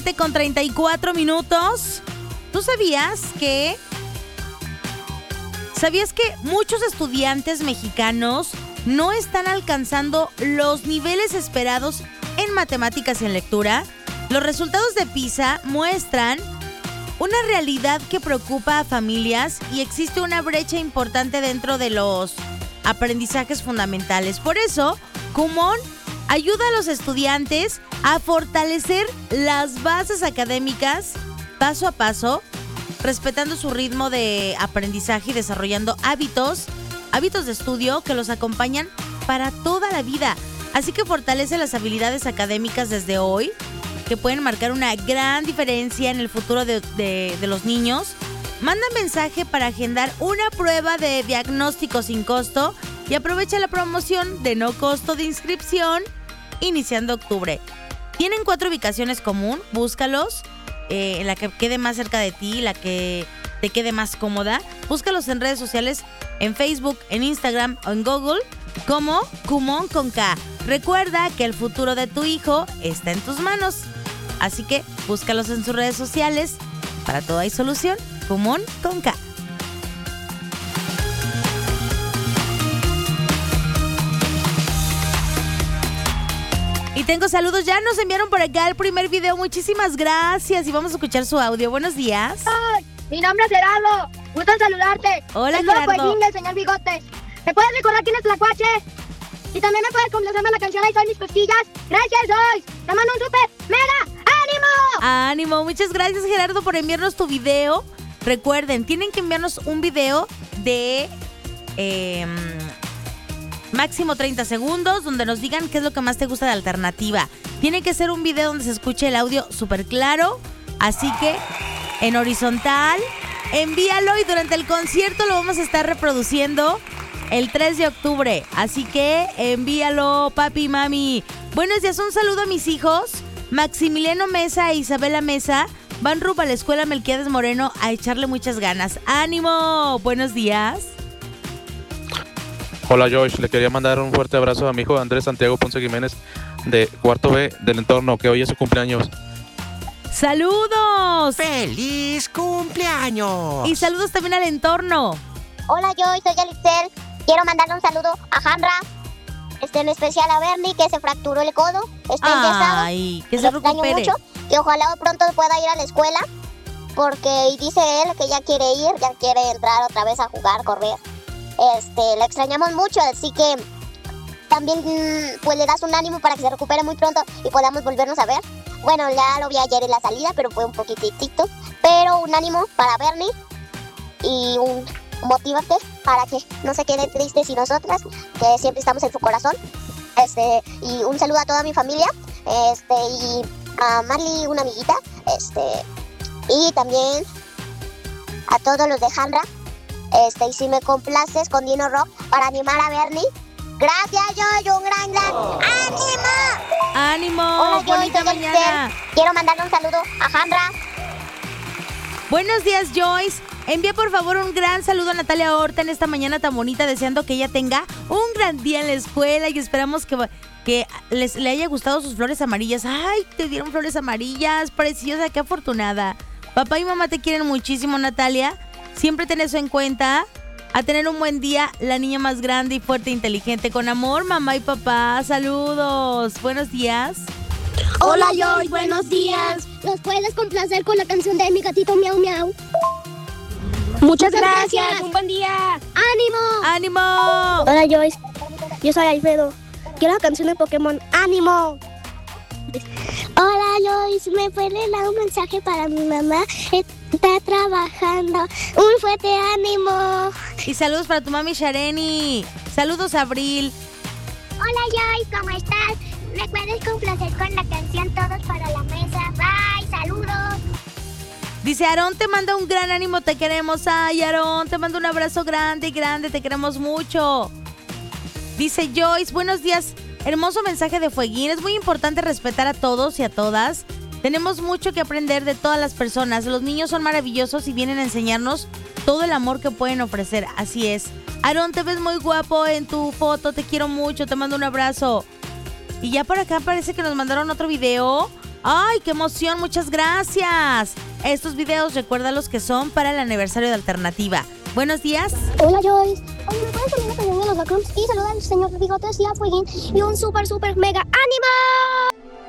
Con 34 minutos. ¿Tú sabías que muchos estudiantes mexicanos no están alcanzando los niveles esperados en matemáticas y en lectura? Los resultados de PISA muestran una realidad que preocupa a familias y existe una brecha importante dentro de los aprendizajes fundamentales. Por eso, Kumon ayuda a los estudiantes a fortalecer las bases académicas paso a paso, respetando su ritmo de aprendizaje y desarrollando hábitos de estudio que los acompañan para toda la vida. Así que fortalece las habilidades académicas desde hoy, que pueden marcar una gran diferencia en el futuro de los niños. Manda mensaje para agendar una prueba de diagnóstico sin costo y aprovecha la promoción de no costo de inscripción iniciando octubre. Tienen 4 ubicaciones común, búscalos en la que quede más cerca de ti, la que te quede más cómoda. Búscalos en redes sociales, en Facebook, en Instagram o en Google como Kumon con K. Recuerda que el futuro de tu hijo está en tus manos. Así que búscalos en sus redes sociales. Para todo hay solución, Kumon con K. Y tengo saludos, ya nos enviaron por acá el primer video, muchísimas gracias y vamos a escuchar su audio. Buenos días. ¡Ay! Mi nombre es Gerardo, gusto en saludarte. Hola, soy Gerardo. Fueguín del señor Bigotes. ¿Me puedes recordar quién es Tlacuache? Y también me puedes complacerme la canción Ahí son mis costillas. Gracias, Joyce. Te mando un súper mega ánimo. Ánimo, muchas gracias, Gerardo, por enviarnos tu video. Recuerden, tienen que enviarnos un video de máximo 30 segundos donde nos digan qué es lo que más te gusta de Alternativa. Tiene que ser un video donde se escuche el audio súper claro, así que en horizontal, envíalo y durante el concierto lo vamos a estar reproduciendo el 3 de octubre. Así que envíalo, papi y mami. Buenos días, un saludo a mis hijos, Maximiliano Mesa e Isabela Mesa. Van rumbo a la escuela Melquiades Moreno a echarle muchas ganas. ¡Ánimo! Buenos días. Hola Joyce, le quería mandar un fuerte abrazo a mi hijo Andrés Santiago Ponce Jiménez de cuarto B del entorno, que hoy es su cumpleaños. ¡Saludos! ¡Feliz cumpleaños! Y saludos también al entorno. Hola Joyce, soy Alistel. Quiero mandarle un saludo a Jandra, en especial a Bernie, que se fracturó el codo, está enyesado. Ay, que se Lo extraño recupere. mucho y ojalá pronto pueda ir a la escuela, porque dice él que ya quiere ir, ya quiere entrar otra vez a jugar, correr. Le extrañamos mucho, así que también pues le das un ánimo para que se recupere muy pronto y podamos volvernos a ver. Bueno, ya lo vi ayer en la salida, pero fue un poquitito. Pero un ánimo para Bernie y un motívate para que no se quede triste y nosotras, que siempre estamos en su corazón. Y un saludo a toda mi familia, y a Marley, una amiguita, y también a todos los de Jandra. Y si me complaces con Dino Rock para animar a Bernie. Gracias, Joy, un gran ¡ánimo! ¡Ánimo! Hola, Joy, Bonita soy mañana. Alistel. Quiero mandarle un saludo a Jandra. Buenos días, Joyce. Envía por favor un gran saludo a Natalia Horta en esta mañana tan bonita, deseando que ella tenga un gran día en la escuela y esperamos que le haya gustado sus flores amarillas. ¡Ay, te dieron flores amarillas! Preciosa, qué afortunada. Papá y mamá te quieren muchísimo, Natalia. Siempre ten eso en cuenta. A tener un buen día, la niña más grande y fuerte e inteligente. Con amor, mamá y papá. Saludos. Buenos días. Hola Joyce, buenos días. ¿Nos puedes complacer con la canción de mi gatito Miau Miau? Muchas gracias. Un buen día. ¡Ánimo! ¡Ánimo! Hola Joyce, yo soy Alfredo. Quiero la canción de Pokémon. ¡Ánimo! Hola Joyce, ¿me puedes dar un mensaje para mi mamá? Está trabajando. Un fuerte ánimo. Y saludos para tu mami Shareni. Saludos, Abril. Hola Joyce, ¿cómo estás? ¿Me puedes complacer con la canción Todos para la Mesa? Bye, saludos. Dice Aarón, te manda un gran ánimo, te queremos. Ay, Aarón, te mando un abrazo grande, te queremos mucho. Dice Joyce, buenos días. Hermoso mensaje de Fueguín. Es muy importante respetar a todos y a todas. Tenemos mucho que aprender de todas las personas. Los niños son maravillosos y vienen a enseñarnos todo el amor que pueden ofrecer. Así es. Aarón, te ves muy guapo en tu foto. Te quiero mucho. Te mando un abrazo. Y ya por acá parece que nos mandaron otro video ¡Ay, qué emoción! Muchas gracias. Estos videos, recuérdalos que son para el aniversario de Alternativa. Buenos días. Hola, Joyce. Oye, ¿me puedes poner una canción de los Backrooms? Y saludar al señor Bigotes y a Fueguín y un súper mega ánimo.